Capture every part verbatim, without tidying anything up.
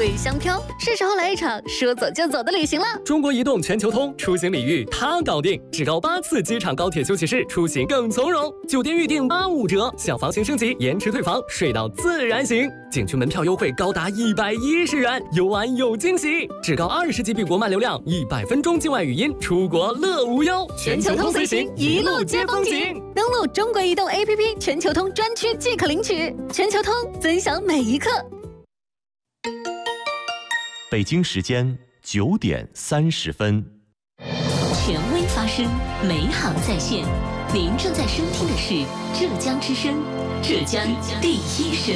味香飘，是时候来一场说走就走的旅行了。 中国移动全球通出行礼遇它搞定，只高八次机场高铁休息室，出行更从容。酒店预订八五折，小房型升级延迟退房，睡到自然醒。景区门票优惠高达一百一十元，游玩有惊喜。只高二十 G B 国漫流量，一百分钟境外语音，出国乐无忧。 全球通随行，一路接风景。登录中国移动 A P P 全球通专区即可领取。全球通，分享每一刻。 北京时间九点三十分。 权威发声，美好在线。您正在收听的是浙江之声，浙江第一声。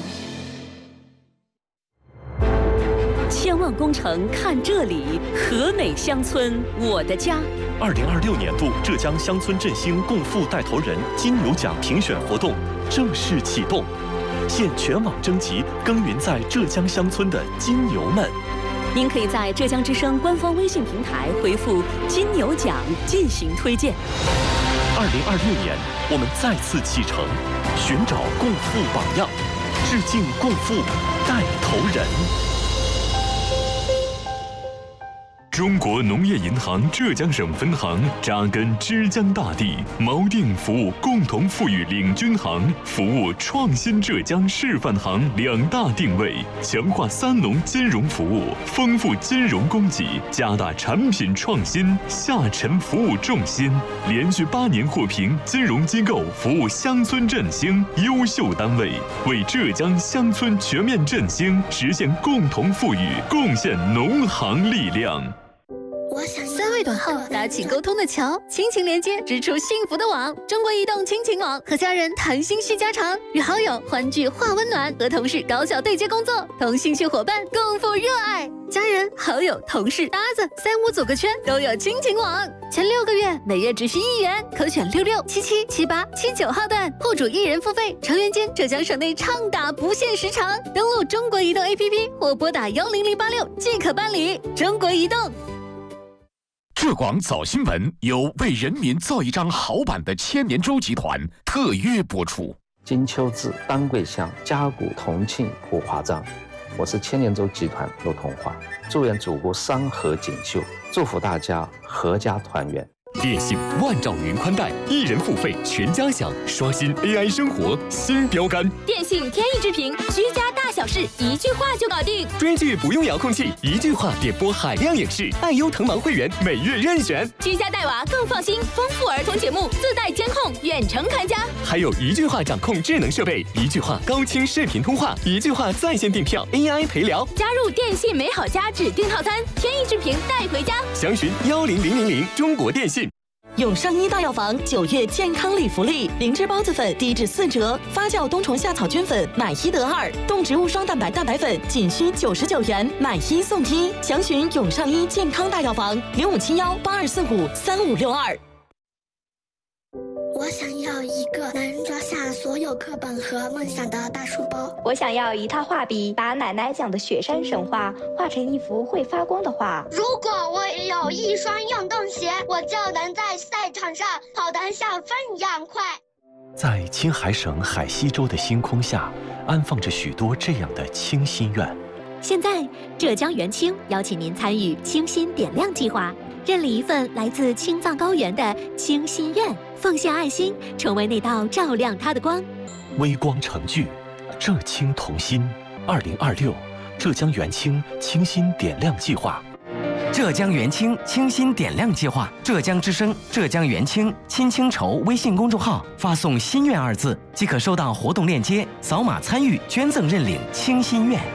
千万工程看这里，和美乡村我的家。 二零二六年度浙江乡村振兴共富带头人金牛奖评选活动正式启动，现全网征集耕耘在浙江乡村的金牛们。 您可以在浙江之声官方微信平台回复“金牛奖”进行推荐。 二零二六年，我们再次启程，寻找共富榜样，致敬共富带头人。 中国农业银行浙江省分行扎根之江大地，锚定服务共同富裕领军行、服务创新浙江示范行两大定位，强化三农金融服务，丰富金融供给，加大产品创新，下沉服务重心，连续八年获评金融机构服务乡村振兴优秀单位，为浙江乡村全面振兴实现共同富裕贡献农行力量。 三位短号搭起沟通的桥，亲情连接织出幸福的网。中国移动亲情网，和家人谈心叙家常，与好友欢聚话温暖，和同事高效对接工作，同兴趣伙伴共赴热爱。家人、好友、同事、搭子，三五组个圈都有亲情网。前六个月每月只需一元，可选六六、七七、七八、七九号段，户主一人付费，成员间浙江省内畅打不限时长。登录中国移动 A P P 或拨打幺零零八六即可办理。中国移动。 浙广早新闻由为人民造一张好版的千年舟集团特约播出。 金秋至，丹桂乡，嘉谷同庆普华藏。我是千年舟集团陆同华，祝愿祖国山河锦绣，祝福大家阖家团圆。 电信万兆云宽带，一人付费全家享，刷新 A I 生活新标杆。 电信天翼之屏，居家大小事一句话就搞定。 追剧不用遥控器，一句话点播海量影视。爱优腾芒会员每月任选。 居家带娃更放心，丰富儿童节目自带监控，远程看家。 还有一句话掌控智能设备，一句话高清视频通话，一句话在线订票 A I 陪聊。 加入电信美好家指定套餐，天翼之屏带回家。 详询幺零零零零中国电信。 永上一大药房九月健康礼福利，灵芝孢子粉低至四折，发酵冬虫夏草菌粉买一得二，动植物双蛋白蛋白粉仅需九十九元，买一送一。详询永上一健康大药房零五七幺八二四五三五六二。 我想要一个能装下所有课本和梦想的大书包。 我想要一套画笔，把奶奶讲的雪山神话画成一幅会发光的画。 如果我有一双运动鞋，我就能在赛场上跑得像风一样快。 在青海省海西州的星空下，安放着许多这样的清心愿。 现在，浙江元清邀请您参与清心点亮计划，认领一份来自青藏高原的清心愿，奉献爱心，成为那道照亮它的光。 微光成炬，浙青同心。二零二六，浙江元清清心点亮计划。 浙江元清清心点亮计划，浙江之声、浙江元清亲清筹微信公众号发送“心愿”二字，即可收到活动链接，扫码参与捐赠认领清心愿。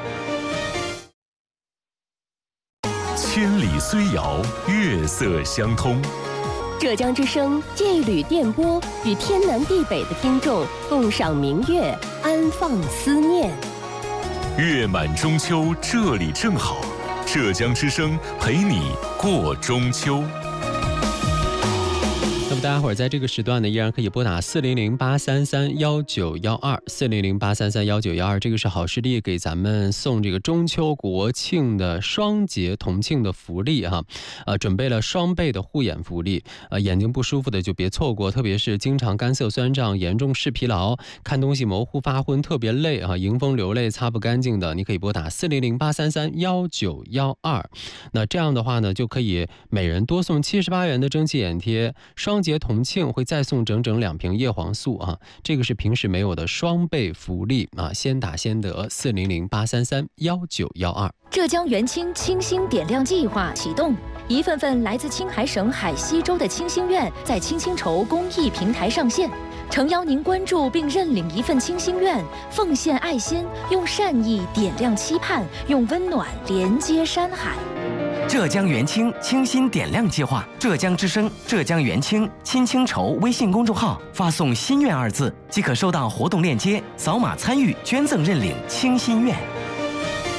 千里虽遥，月色相通。 浙江之声借一缕电波，与天南地北的听众共赏明月，安放思念。 月满中秋，这里正好。浙江之声陪你过中秋。 那么大家伙儿在这个时段呢，依然可以拨打四零零八三三幺九幺二四零零八三三幺九幺二，这个是好视力给咱们送这个中秋国庆的双节同庆的福利哈，呃，准备了双倍的护眼福利，呃，眼睛不舒服的就别错过，特别是经常干涩酸胀、严重视疲劳、看东西模糊发昏、特别累啊、迎风流泪、擦不干净的，你可以拨打四零零八三三幺九幺二。那这样的话呢，就可以每人多送七十八元的蒸汽眼贴，双节同庆会再送整整两瓶叶黄素啊，这个是平时没有的双倍福利啊，先打先得，四零零八三三幺九幺二。 浙江元清清新点亮计划启动，一份份来自青海省海西州的清心愿在青青筹公益平台上线，诚邀您关注并认领一份清心愿，奉献爱心，用善意点亮期盼，用温暖连接山海。 浙江元清清新点亮计划，浙江之声、浙江元清青青筹微信公众号发送“心愿”二字，即可收到活动链接，扫码参与捐赠认领清心愿。